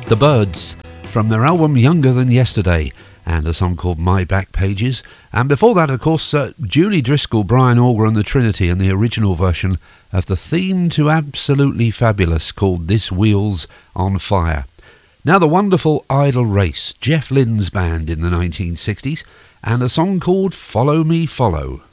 The Byrds, from their album Younger Than Yesterday, and a song called My Back Pages. And before that, of course, Julie Driscoll, Brian Auger and the Trinity, and the original version of the theme to Absolutely Fabulous called This Wheel's on Fire. Now the wonderful Idle Race, Jeff Lynne's band in the 1960s, and a song called Follow Me Follow.